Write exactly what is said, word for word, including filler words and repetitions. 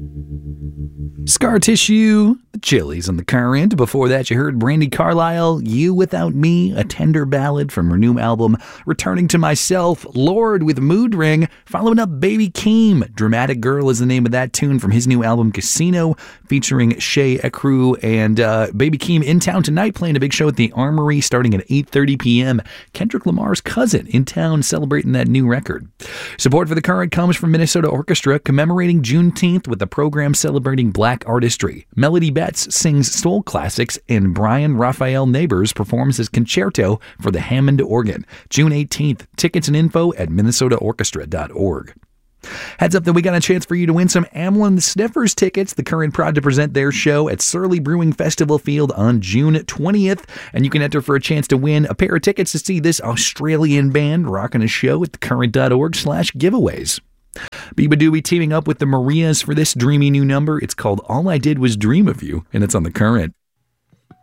Scar Tissue, the Chili's on the Current. Before that, you heard Brandi Carlile, You Without Me, a tender ballad from her new album, Returning to Myself. Lorde with Mood Ring, following up Baby Keem. Dramatic Girl is the name of that tune from his new album, Casino, featuring Shea Ekru. And uh, Baby Keem in town tonight, playing a big show at the Armory starting at eight thirty p.m. Kendrick Lamar's cousin in town celebrating that new record. Support for the Current comes from Minnesota Orchestra, commemorating Juneteenth with a program celebrating Black artistry. Melody Betts sings soul classics, and Brian Raphael Neighbors performs his concerto for the Hammond organ. June eighteenth. Tickets and info at minnesota orchestra dot org. Heads up that we got a chance for you to win some Amlin Sniffers tickets. The Current proud to present their show at Surly Brewing Festival Field on June twentieth. And you can enter for a chance to win a pair of tickets to see this Australian band rocking a show at thecurrent.org slash giveaways. Biba Doobie teaming up with the Marias for this dreamy new number. It's called All I Did Was Dream of You, and it's on the Current.